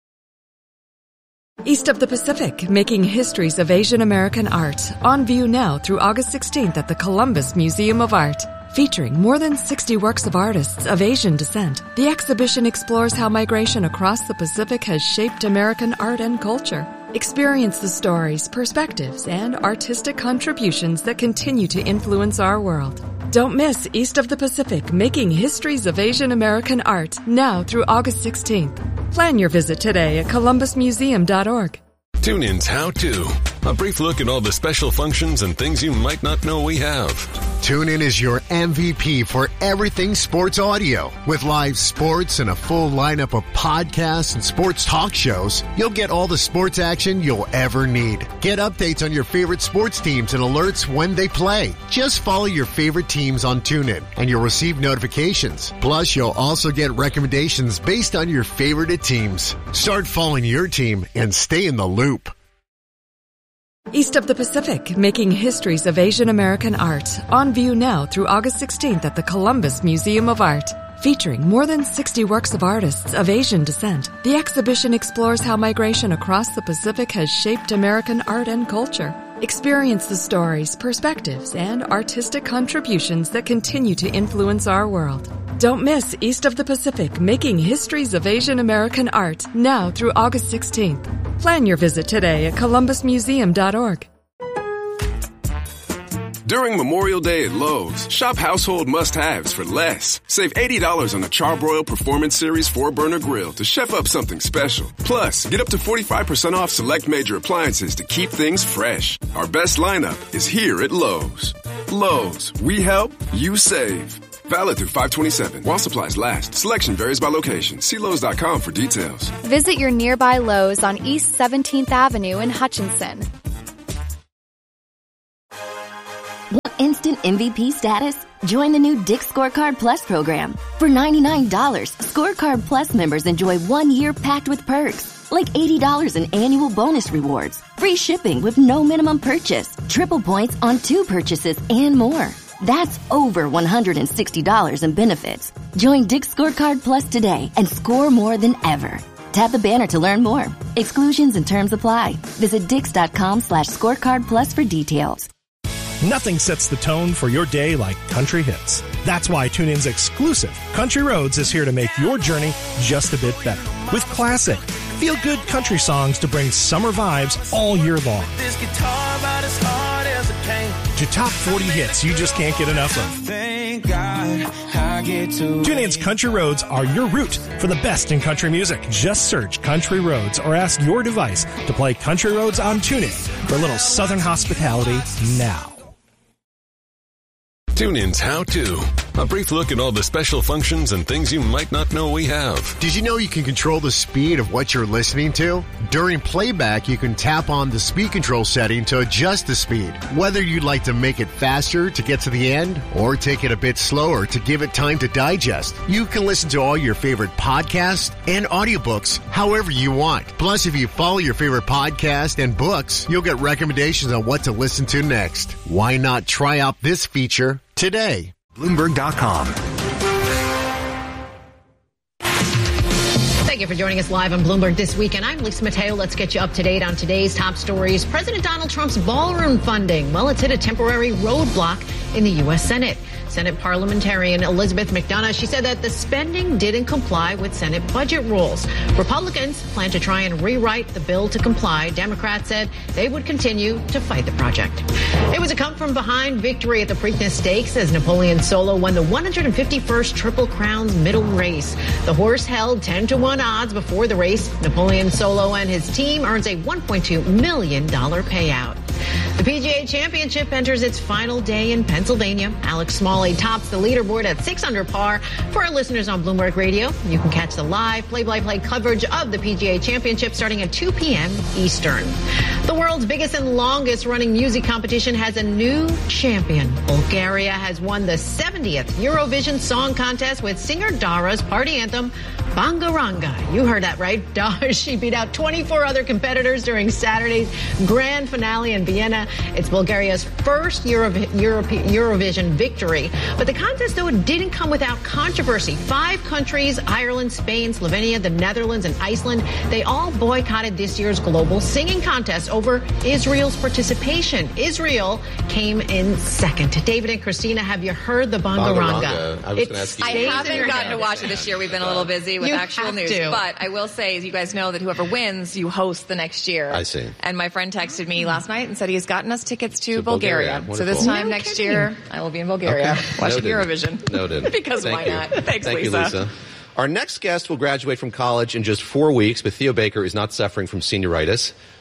East of the Pacific, making histories of Asian American art. On view now through August sixteenth at the Columbus Museum of Art. Featuring more than sixty works of artists of Asian descent, the exhibition explores how migration across the Pacific has shaped American art and culture. Experience the stories, perspectives, and artistic contributions that continue to influence our world. Don't miss East of the Pacific, making histories of Asian American art, now through August sixteenth. Plan your visit today at columbus museum dot org. TuneIn's How To. A brief look at all the special functions and things you might not know we have. TuneIn is your M V P for everything sports audio. With live sports and a full lineup of podcasts and sports talk shows, you'll get all the sports action you'll ever need. Get updates on your favorite sports teams and alerts when they play. Just follow your favorite teams on TuneIn, and you'll receive notifications. Plus, you'll also get recommendations based on your favorite teams. Start following your team and stay in the loop. East of the Pacific, making histories of Asian American art. On view now through August sixteenth at the Columbus Museum of Art. Featuring more than sixty works of artists of Asian descent, the exhibition explores how migration across the Pacific has shaped American art and culture. Experience the stories, perspectives, and artistic contributions that continue to influence our world. Don't miss East of the Pacific, making histories of Asian American art, now through August sixteenth. Plan your visit today at columbus museum dot org. During Memorial Day at Lowe's, shop household must-haves for less. Save eighty dollars on the Charbroil Performance Series four burner grill to chef up something special. Plus, get up to forty-five percent off select major appliances to keep things fresh. Our best lineup is here at Lowe's. Lowe's, we help, you save. Valid through five twenty-seven. While supplies last. Selection varies by location. See Lowe's dot com for details. Visit your nearby Lowe's on East seventeenth Avenue in Hutchinson. Want instant M V P status? Join the new Dick's Scorecard Plus program. For ninety-nine dollars, Scorecard Plus members enjoy one year packed with perks, like eighty dollars in annual bonus rewards, free shipping with no minimum purchase, triple points on two purchases, and more. That's over one hundred sixty dollars in benefits. Join Dick's Scorecard Plus today and score more than ever. Tap the banner to learn more. Exclusions and terms apply. Visit dix.com slash scorecard plus for details. Nothing sets the tone for your day like country hits. That's why TuneIn's exclusive Country Roads is here to make your journey just a bit better. With classic, feel-good country songs to bring summer vibes all year long. This guitar about as hard as a cane. To top forty hits you just can't get enough of. Thank God I get to TuneIn's Country Roads are your route for the best in country music. Just search Country Roads or ask your device to play Country Roads on TuneIn for a little southern hospitality now. TuneIn's How To. A brief look at all the special functions and things you might not know we have. Did you know you can control the speed of what you're listening to? During playback, you can tap on the speed control setting to adjust the speed. Whether you'd like to make it faster to get to the end or take it a bit slower to give it time to digest, you can listen to all your favorite podcasts and audiobooks however you want. Plus, if you follow your favorite podcast and books, you'll get recommendations on what to listen to next. Why not try out this feature today? Bloomberg dot com. Thank you for joining us live on Bloomberg This Weekend. I'm Lisa Mateo. Let's get you up to date on today's top stories. President Donald Trump's ballroom funding. Well, it's hit a temporary roadblock in the U S. Senate. Senate parliamentarian Elizabeth McDonough, she said that the spending didn't comply with Senate budget rules. Republicans plan to try and rewrite the bill to comply. Democrats said they would continue to fight the project. It was a come-from-behind victory at the Preakness Stakes as Napoleon Solo won the one hundred fifty-first Triple Crown's middle race. The horse held ten to one odds before the race. Napoleon Solo and his team earns a one point two million dollars payout. The P G A Championship enters its final day in Pennsylvania. Alex Smalley tops the leaderboard at six under par. For our listeners on Bloomberg Radio, you can catch the live play-by-play coverage of the P G A Championship starting at two p.m. Eastern. The world's biggest and longest running music competition has a new champion. Bulgaria has won the seventieth Eurovision Song Contest with singer Dara's party anthem, Bangaranga. You heard that right. Dara, she beat out twenty-four other competitors during Saturday's grand finale in Vienna. It's Bulgaria's first Euro- Euro- Eurovision victory. But the contest, though, didn't come without controversy. Five countries, Ireland, Spain, Slovenia, the Netherlands, and Iceland, they all boycotted this year's global singing contest over Israel's participation. Israel came in second. David and Christina, have you heard the Bangaranga? Bangaranga. I was going to ask you. I haven't gotten to watch it this year. We've been a little busy with You actual have news. to. But I will say, as you guys know, that whoever wins, you host the next year. I see. And my friend texted me last night and said he's gotten us tickets to, To Bulgaria. Bulgaria. So this Wonderful. time No next kidding. year, I will be in Bulgaria Okay. watching Noted. Eurovision. Noted. Because Thank why you. not? Thanks, Thank Lisa. you, Lisa. Our next guest will graduate from college in just four weeks, but Theo Baker is not suffering from senioritis.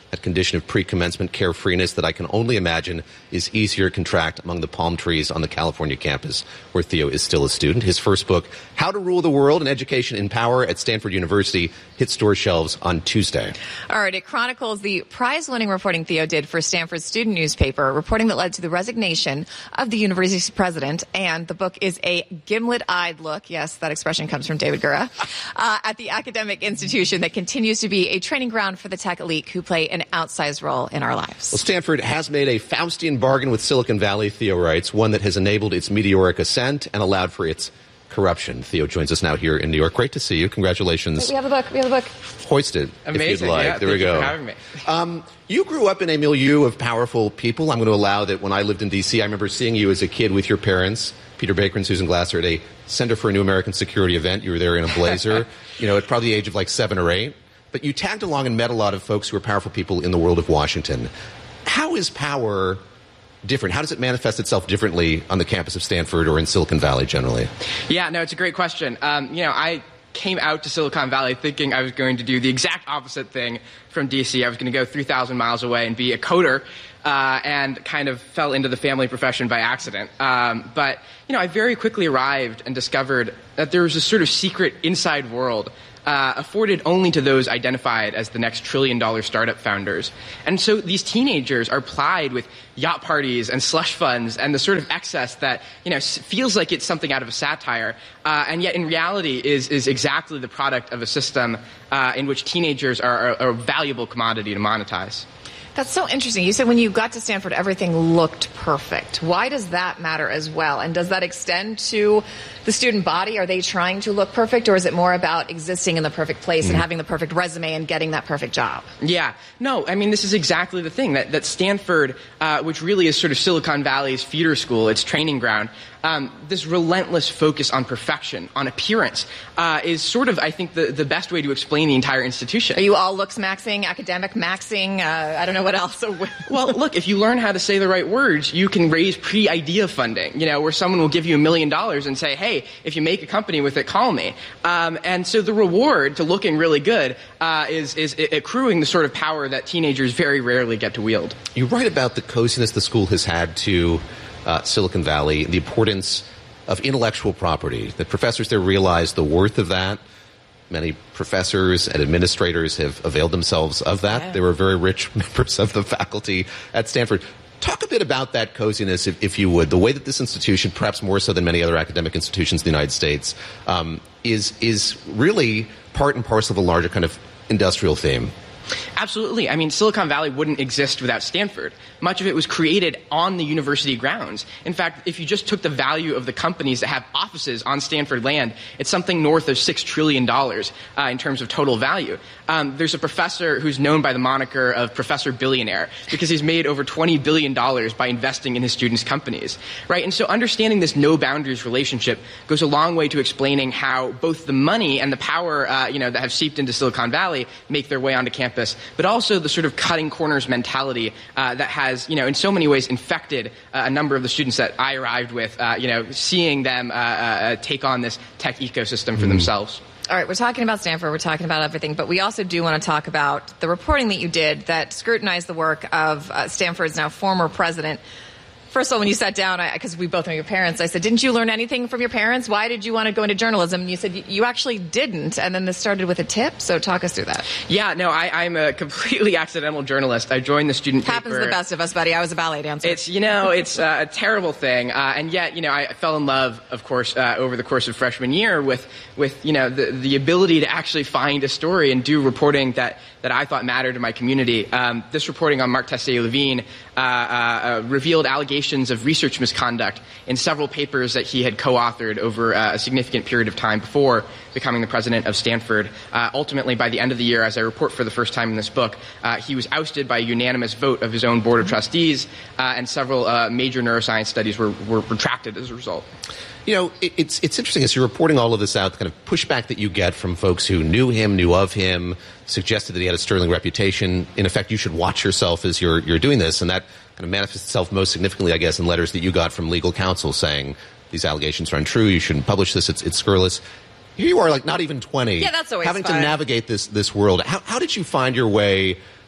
that condition of pre-commencement carefreeness that I can only imagine is easier to contract among the palm trees on the California campus, where Theo is still a student. His first book, How to Rule the World, An Education in Power at Stanford University, hit store shelves on Tuesday. All right, it chronicles the prize-winning reporting Theo did for Stanford's student newspaper, reporting that led to the resignation of the university's president. And the book is a gimlet-eyed look, yes, that expression comes from David Gura, uh, at the academic institution that continues to be a training ground for the tech elite who play an outsized role in our lives. Well, Stanford has made a Faustian bargain with Silicon Valley, Theo writes, one that has enabled its meteoric ascent and allowed for its corruption. Theo joins us now here in New York. Great to see you. Congratulations. We have the book. We have the book. Hoist it, Amazing. if you'd like. Yeah, there we go. Thank you for having me. Um, you grew up in a milieu of powerful people. I'm going to allow that when I lived in D C, I remember seeing you as a kid with your parents, Peter Baker and Susan Glasser, at a Center for a New American Security event. You were there in a blazer, you know, at probably the age of like seven or eight. But you tagged along and met a lot of folks who are powerful people in the world of Washington. How is power different? How does it manifest itself differently on the campus of Stanford or in Silicon Valley generally? Yeah, no, it's a great question. Um, you know, I came out to Silicon Valley thinking I was going to do the exact opposite thing from D C. I was going to go three thousand miles away and be a coder, uh, and kind of fell into the family profession by accident. Um, but, you know, I very quickly arrived and discovered that there was this sort of secret inside world Uh, afforded only to those identified as the next trillion-dollar startup founders. And so these teenagers are plied with yacht parties and slush funds and the sort of excess that, you know, feels like it's something out of a satire, uh, and yet in reality is is exactly the product of a system uh, in which teenagers are, are a valuable commodity to monetize. That's so interesting. You said when you got to Stanford, everything looked perfect. Why does that matter as well? And does that extend to the student body? Are they trying to look perfect, or is it more about existing in the perfect place mm. and having the perfect resume and getting that perfect job? Yeah. No, I mean, this is exactly the thing, that, that Stanford, uh, which really is sort of Silicon Valley's feeder school, its training ground, Um, this relentless focus on perfection, on appearance, uh, is sort of, I think, the, the best way to explain the entire institution. Are you all looks maxing, academic maxing? Uh, I don't know what else. Well, look, if you learn how to say the right words, you can raise pre-idea funding, you know, where someone will give you a million dollars and say, hey, if you make a company with it, call me. Um, and so the reward to looking really good uh, is, is accruing the sort of power that teenagers very rarely get to wield. You write about the coziness the school has had to Uh, Silicon Valley, the importance of intellectual property, that professors there realize the worth of that. Many professors and administrators have availed themselves of that. Yeah. They were very rich members of the faculty at Stanford. Talk a bit about that coziness, if, if you would. The way that this institution, perhaps more so than many other academic institutions in the United States, um, is is really part and parcel of a larger kind of industrial theme. Absolutely. I mean, Silicon Valley wouldn't exist without Stanford. Much of it was created on the university grounds. In fact, if you just took the value of the companies that have offices on Stanford land, it's something north of six trillion dollars uh, in terms of total value. Um, there's a professor who's known by the moniker of Professor Billionaire because he's made over twenty billion dollars by investing in his students' companies, right? And so understanding this no-boundaries relationship goes a long way to explaining how both the money and the power, uh, you know, that have seeped into Silicon Valley make their way onto campus, but also the sort of cutting corners mentality uh, that has, you know, in so many ways infected uh, a number of the students that I arrived with, uh, you know, seeing them uh, uh, take on this tech ecosystem for mm. themselves. All right, we're talking about Stanford, we're talking about everything, but we also do want to talk about the reporting that you did that scrutinized the work of uh, Stanford's now former president. First of all, when you sat down, because we both know your parents, I said, didn't you learn anything from your parents? Why did you want to go into journalism? And you said you actually didn't. And then this started with a tip. So talk us through that. Yeah, no, I, I'm a completely accidental journalist. I joined the student paper. Happens to the best of us, buddy. I was a ballet dancer. It's, you know, it's uh, a terrible thing. Uh, and yet, you know, I fell in love, of course, uh, over the course of freshman year with, with you know, the, the ability to actually find a story and do reporting that, that I thought mattered to my community. Um, this reporting on Mark Tessier-Levine uh, uh, revealed allegations of research misconduct in several papers that he had co-authored over uh, a significant period of time before becoming the president of Stanford. Uh, ultimately, by the end of the year, as I report for the first time in this book, uh, he was ousted by a unanimous vote of his own board of trustees, uh, and several uh, major neuroscience studies were, were retracted as a result. You know, it, it's it's interesting as you're reporting all of this out, the kind of pushback that you get from folks who knew him, knew of him, suggested that he had a sterling reputation. In effect, you should watch yourself as you're you're doing this, and that kind of manifests itself most significantly, I guess, in letters that you got from legal counsel saying these allegations are untrue, you shouldn't publish this, it's, it's scurrilous. Here you are, like, not even twenty, yeah, that's always having fun. to navigate this this world. How, how did you find your way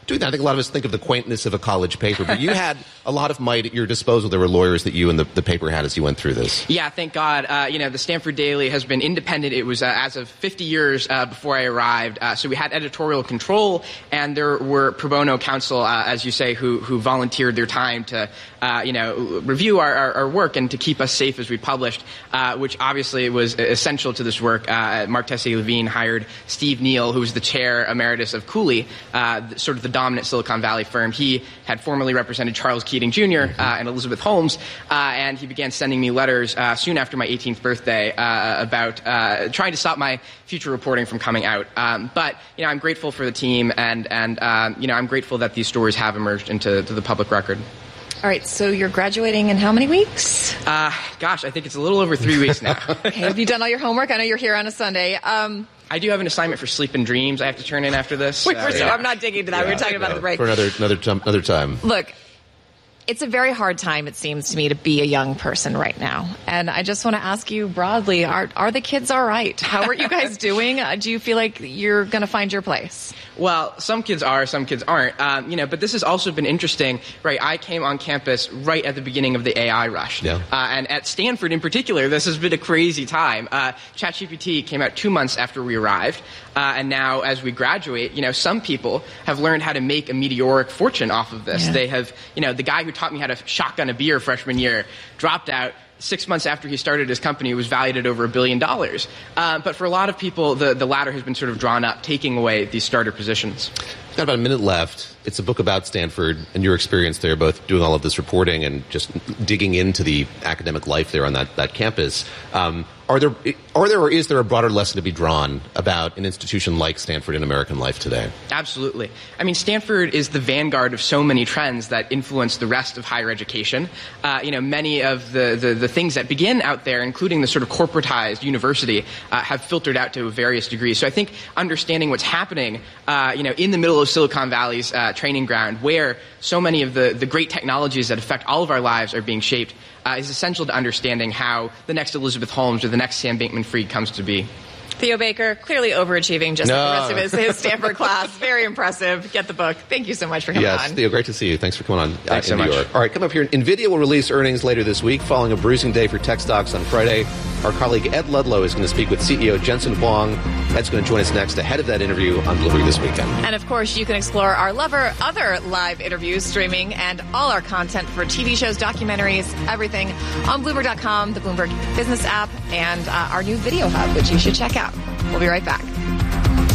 doing that. I think a lot of us think of the quaintness of a college paper, but you had a lot of might at your disposal. There were lawyers that you and the, the paper had as you went through this. Yeah, thank God. Uh, you know, the Stanford Daily has been independent. It was uh, as of fifty years uh, before I arrived. Uh, so we had editorial control, and there were pro bono counsel, uh, as you say, who who volunteered their time to, uh, you know, review our, our, our work and to keep us safe as we published, uh, which obviously was essential to this work. Uh, Mark Tessier-Levine hired Steve Neal, who was the chair emeritus of Cooley, uh, sort of the dominant Silicon Valley firm. He had formerly represented Charles Keating Junior Mm-hmm. uh, and Elizabeth Holmes, uh, and he began sending me letters uh, soon after my eighteenth birthday uh, about uh, trying to stop my future reporting from coming out. Um, but, you know, I'm grateful for the team, and, and uh, you know, I'm grateful that these stories have emerged into to the public record. All right, so you're graduating in how many weeks? Uh, gosh, I think it's a little over three weeks now. Okay, have you done all your homework? I know you're here on a Sunday. Um, I do have an assignment for Sleep and Dreams I have to turn in after this. Wait, uh, yeah. I'm not digging into that. Yeah, we were talking about the break. For another, another, t- another time. Look, it's a very hard time, it seems to me, to be a young person right now. And I just want to ask you broadly, are are the kids all right? How are you guys doing? Uh, do you feel like you're going to find your place? Well, some kids are, some kids aren't. Um, you know, but this has also been interesting, right? I came on campus right at the beginning of the A I rush. Yeah. Uh, and at Stanford in particular, this has been a crazy time. Uh, ChatGPT came out two months after we arrived. Uh, and now as we graduate, you know, some people have learned how to make a meteoric fortune off of this. Yeah. They have, you know, the guy who taught me how to shotgun a beer freshman year dropped out. Six months after he started his company, it was valued at over a billion dollars. Uh, but for a lot of people, the, the ladder has been sort of drawn up, taking away these starter positions. We've got about a minute left. It's a book about Stanford and your experience there, both doing all of this reporting and just digging into the academic life there on that, that campus. Um, are there, are there or is there a broader lesson to be drawn about an institution like Stanford in American life today? Absolutely. I mean, Stanford is the vanguard of so many trends that influence the rest of higher education. Uh, you know, many of the, the, the things that begin out there, including the sort of corporatized university, uh, have filtered out to various degrees. So I think understanding what's happening, uh, you know, in the middle of Silicon Valley's uh, training ground, where so many of the, the great technologies that affect all of our lives are being shaped, uh, is essential to understanding how the next Elizabeth Holmes or the next Sam Bankman-Fried comes to be. Theo Baker, clearly overachieving just no. like the rest of his, his Stanford class. Very impressive. Get the book. Thank you so much for coming yes, on. Yes, Theo, great to see you. Thanks for coming on. Thanks uh, in so New much. York. All right, come up here. NVIDIA will release earnings later this week, following a bruising day for tech stocks on Friday. Our colleague Ed Ludlow is going to speak with C E O Jensen Huang. Ed's going to join us next ahead of that interview on Bloomberg This Weekend. And, of course, you can explore our lover other live interviews, streaming, and all our content for T V shows, documentaries, everything on Bloomberg dot com, the Bloomberg Business app, and uh, our new video hub, which you should check out. We'll be right back.